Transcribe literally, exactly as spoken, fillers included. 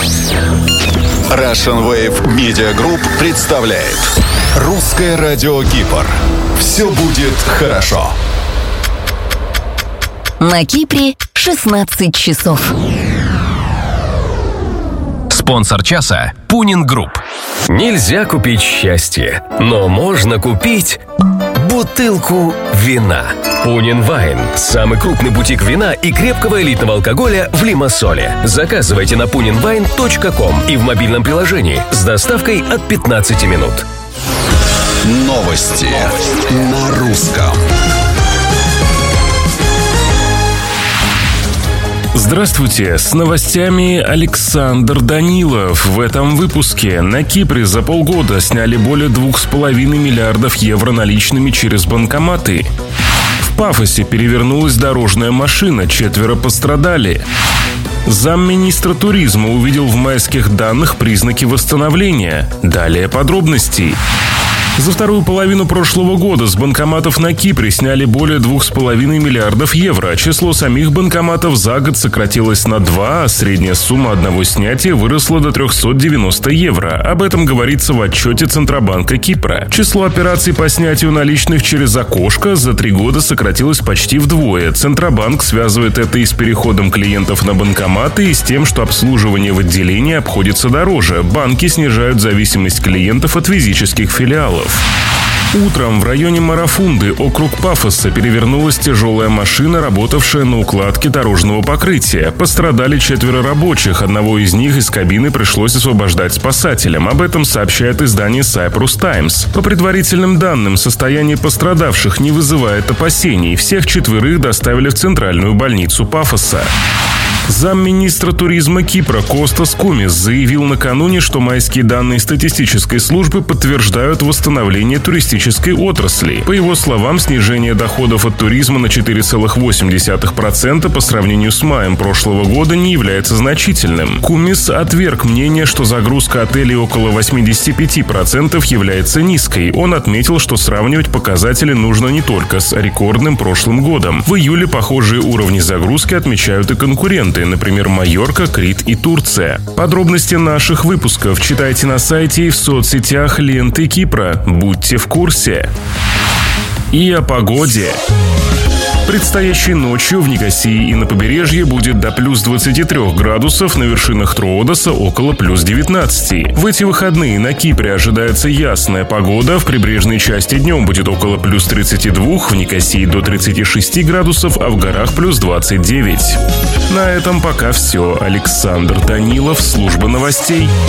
Russian Wave Media Group представляет Русское радио Кипр. Все будет хорошо. На Кипре шестнадцать часов. Спонсор часа – Пунин Групп. Нельзя купить счастье, но можно купить бутылку вина. Пунин Вайн – самый крупный бутик вина и крепкого элитного алкоголя в Лимассоле. Заказывайте на пунин вайн точка ком и в мобильном приложении с доставкой от пятнадцати минут. Новости на русском. Здравствуйте, с новостями Александр Данилов. В этом выпуске на Кипре за полгода сняли более двух с половиной миллиардов евро наличными через банкоматы. В Пафосе перевернулась дорожная машина, четверо пострадали. Замминистра туризма увидел в майских данных признаки восстановления. Далее подробности. За вторую половину прошлого года с банкоматов на Кипре сняли более двух с половиной миллиардов евро. Число самих банкоматов за год сократилось на два, а средняя сумма одного снятия выросла до триста девяносто евро. Об этом говорится в отчете Центробанка Кипра. Число операций по снятию наличных через окошко за три года сократилось почти вдвое. Центробанк связывает это и с переходом клиентов на банкоматы, и с тем, что обслуживание в отделении обходится дороже. Банки снижают зависимость клиентов от физических филиалов. Утром в районе Марафунды, округ Пафоса, перевернулась тяжелая машина, работавшая на укладке дорожного покрытия. Пострадали четверо рабочих. Одного из них из кабины пришлось освобождать спасателям. Об этом сообщает издание Cyprus Times. По предварительным данным, состояние пострадавших не вызывает опасений. Всех четверых доставили в центральную больницу Пафоса. Замминистра туризма Кипра Костас Кумис заявил накануне, что майские данные статистической службы подтверждают восстановление туристической отрасли. По его словам, снижение доходов от туризма на четыре целых восемь десятых процента по сравнению с маем прошлого года не является значительным. Кумис отверг мнение, что загрузка отелей около восемьдесят пять процентов является низкой. Он отметил, что сравнивать показатели нужно не только с рекордным прошлым годом. В июле похожие уровни загрузки отмечают и конкуренты. Например, Майорка, Крит и Турция. Подробности наших выпусков читайте на сайте и в соцсетях ленты Кипра. Будьте в курсе. И о погоде. Предстоящей ночью в Никосии и на побережье будет до плюс двадцати трёх градусов, на вершинах Троодоса около плюс девятнадцати. В эти выходные на Кипре ожидается ясная погода, в прибрежной части днем будет около плюс тридцати двух, в Никосии до тридцати шести градусов, а в горах плюс двадцать девять. На этом пока все. Александр Данилов, служба новостей.